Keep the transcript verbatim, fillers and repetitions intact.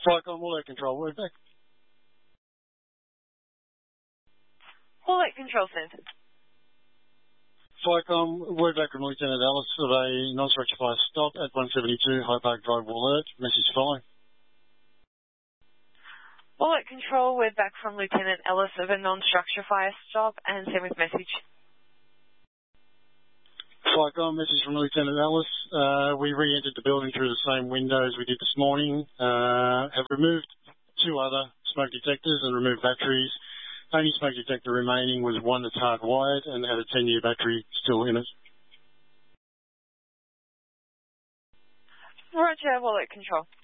Flycom, Wallach Control, word back. Wallach Control Centre. Flycom, word back from Lieutenant Ellis of a non-structure fire stop at one seventy-two High Park Drive, Wollert. Message following. Wallach Control, word back from Lieutenant Ellis of a non-structure fire stop and send with message. Flycom, message from Lieutenant Ellis. Uh, we re-entered the building through the same window as we did this morning. Uh, have removed two other smoke detectors and removed batteries. Only smoke detector remaining was one that's hardwired and had a ten-year battery still in it. Roger, Wallach Control.